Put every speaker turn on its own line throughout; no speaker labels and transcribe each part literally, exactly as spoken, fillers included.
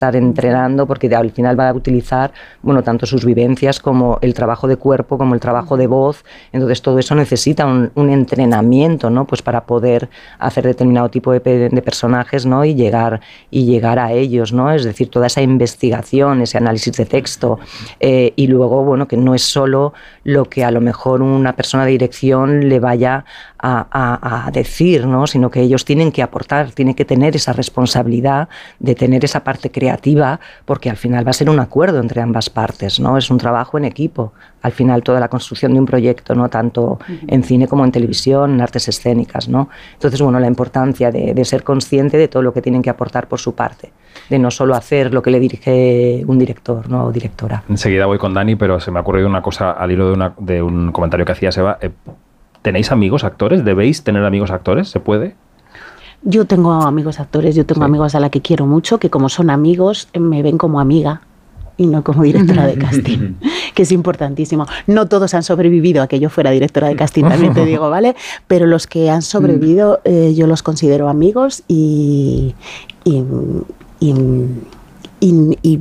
estar entrenando, porque al final va a utilizar, bueno, tanto sus vivencias como el trabajo de cuerpo, como el trabajo de voz. Entonces todo eso necesita un, un entrenamiento, ¿no? Pues para poder hacer determinado tipo de, de personajes, ¿no? Y llegar, y llegar a ellos, ¿no? Es decir, toda esa investigación, ese análisis de texto, eh, y luego, bueno, que no es solo lo que a lo mejor una persona de dirección le vaya a, a, a decir, ¿no? Sino que ellos tienen que aportar, tienen que tener esa responsabilidad de tener esa parte creativa, porque al final va a ser un acuerdo entre ambas partes, ¿no? Es un trabajo en equipo, al final toda la construcción de un proyecto, ¿no? Tanto uh-huh. en cine como en televisión, en artes escénicas, ¿no? Entonces, bueno, la importancia de, de ser consciente de todo lo que tienen que aportar por su parte, de no solo hacer lo que le dirige un director, ¿no? O directora.
Enseguida voy con Dani, pero se me ha ocurrido una cosa al hilo de, una, de un comentario que hacía Seba. ¿Tenéis amigos actores? ¿Debéis tener amigos actores? ¿Se puede?
Yo tengo amigos actores, yo tengo sí. amigos a la que quiero mucho, que como son amigos, me ven como amiga y no como directora de casting, que es importantísimo. No todos han sobrevivido a que yo fuera directora de casting, también te digo, ¿vale? Pero los que han sobrevivido, eh, yo los considero amigos y... y, y, y, y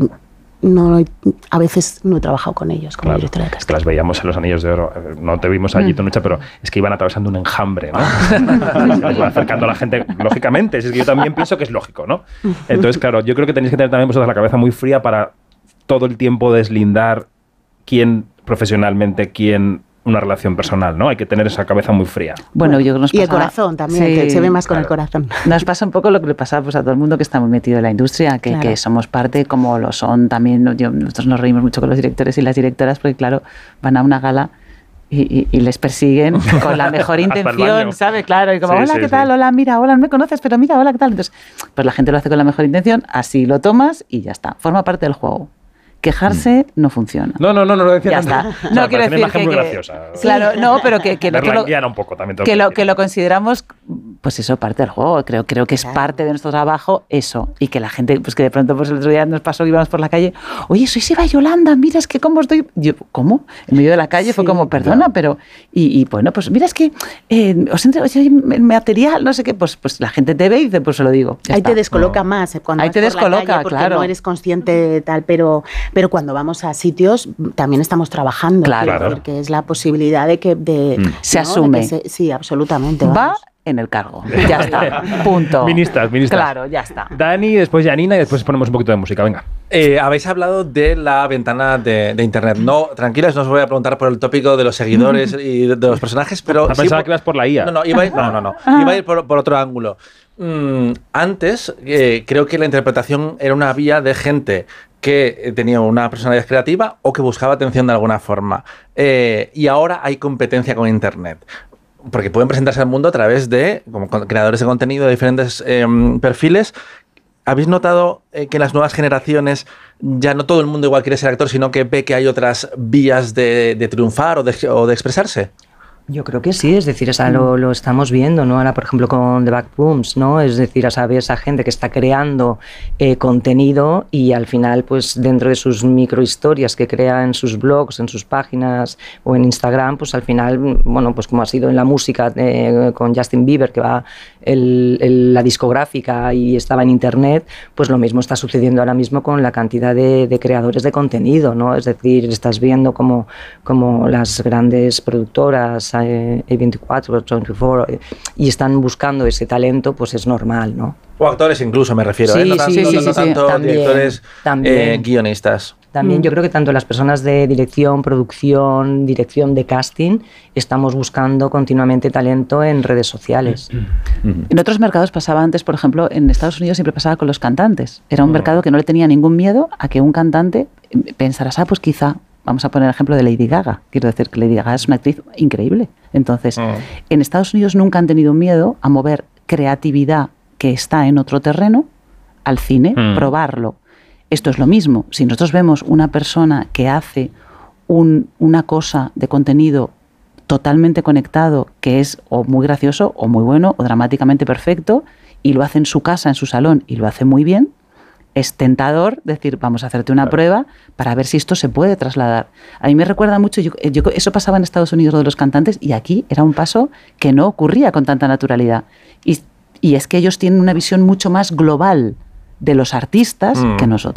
no, a veces no he trabajado con ellos como
claro,
directora de casting.
Es que las veíamos en Los Anillos de Oro, no te vimos allí, Tonucha, pero es que iban atravesando un enjambre, ¿no? Se iban acercando a la gente, lógicamente, es que yo también pienso que es lógico, ¿no? Entonces, claro, yo creo que tenéis que tener también vosotros la cabeza muy fría para todo el tiempo deslindar quién profesionalmente, quién una relación personal, ¿no? Hay que tener esa cabeza muy fría.
Bueno, yo nos pasa, y el corazón también, sí, que se ve más con claro. el corazón.
Nos pasa un poco lo que le pasa pues, a todo el mundo que está muy metido en la industria, que, claro. que somos parte, como lo son también, yo, nosotros nos reímos mucho con los directores y las directoras, porque claro, van a una gala y, y, y les persiguen con la mejor intención, ¿sabes? Claro, y como, sí, hola, sí, ¿qué sí. tal? Hola, mira, hola, no me conoces, pero mira, hola, ¿qué tal? Entonces, pues la gente lo hace con la mejor intención, así lo tomas y ya está, forma parte del juego. Quejarse no funciona.
No, no, no, no lo decía
ya
tanto.
Está. No,
o sea,
quiero decir
una imagen
que,
muy
que
graciosa.
Claro, no, pero que, que, que, lo,
un poco, también
que, lo, que lo consideramos, pues eso, parte del juego. Creo, creo que es claro. parte de nuestro trabajo eso. Y que la gente, pues que de pronto pues el otro día nos pasó que íbamos por la calle, oye, soy Seba Yolanda, mira, es que cómo estoy... Yo, ¿cómo? En medio de la calle sí, fue como, perdona, ya. pero... Y, y bueno, pues mira, es que eh, os entre, oye, el material, no sé qué, pues, pues la gente te ve y dice, pues se lo digo.
Ahí está. Te descoloca no. más. Cuando
Ahí te descoloca,
calle porque
claro.
no eres consciente de tal, pero, pero cuando vamos a sitios también estamos trabajando.
Claro.
Quiero decir que es la posibilidad de que... De,
mm. Se
¿no?
asume.
De que se, sí, absolutamente.
Va
vamos.
en el cargo. Ya está. Punto.
Ministras, ministras.
Claro, ya está.
Dani, después Janina y después ponemos un poquito de música. Venga.
Eh, habéis hablado de la ventana de, de Internet. No, tranquilas, no os voy a preguntar por el tópico de los seguidores y de, de los personajes, pero...
Ah,
sí
pensaba
por,
que ibas por la I A.
No, no, iba a ir, no, no, no. Iba a ir por, por otro ángulo. Mm, antes, eh, creo que la interpretación era una vía de gente que tenía una personalidad creativa o que buscaba atención de alguna forma. Eh, y ahora hay competencia con Internet. Porque pueden presentarse al mundo a través de como creadores de contenido de diferentes eh, perfiles. ¿Habéis notado eh, que en las nuevas generaciones ya no todo el mundo igual quiere ser actor, sino que ve que hay otras vías de, de triunfar o de, o de expresarse?
Yo creo que sí, es decir, o sea, lo, lo estamos viendo, ¿no? Ahora, por ejemplo, con The Backrooms, ¿no? Es decir, a saber, esa gente que está creando eh, contenido y al final, pues dentro de sus microhistorias que crea en sus blogs, en sus páginas o en Instagram, pues al final, bueno, pues como ha sido en la música eh, con Justin Bieber, que va el, el, la discográfica y estaba en Internet, pues lo mismo está sucediendo ahora mismo con la cantidad de, de creadores de contenido, ¿no? Es decir, estás viendo como, como las grandes productoras, A veinticuatro, veinticuatro, y están buscando ese talento, pues es normal, ¿no?
O actores incluso, me refiero,
sí,
¿eh? No tanto,
sí, sí,
no
sí,
tanto
sí. También,
directores,
también.
Eh, guionistas.
También
Mm.
yo creo que tanto las personas de dirección, producción, dirección de casting, estamos buscando continuamente talento en redes sociales.
En otros mercados pasaba antes, por ejemplo, en Estados Unidos siempre pasaba con los cantantes. Era un mm. mercado que no le tenía ningún miedo a que un cantante pensara, ah, pues quizá... Vamos a poner el ejemplo de Lady Gaga. Quiero decir que Lady Gaga es una actriz increíble. Entonces, mm. en Estados Unidos nunca han tenido miedo a mover creatividad que está en otro terreno al cine, mm. probarlo. Esto es lo mismo. Si nosotros vemos una persona que hace un, una cosa de contenido totalmente conectado, que es o muy gracioso, o muy bueno, o dramáticamente perfecto, y lo hace en su casa, en su salón, y lo hace muy bien, es tentador decir, vamos a hacerte una claro. prueba para ver si esto se puede trasladar. A mí me recuerda mucho, yo, yo, eso pasaba en Estados Unidos de los cantantes y aquí era un paso que no ocurría con tanta naturalidad. Y, y es que ellos tienen una visión mucho más global de los artistas mm. que nosotros.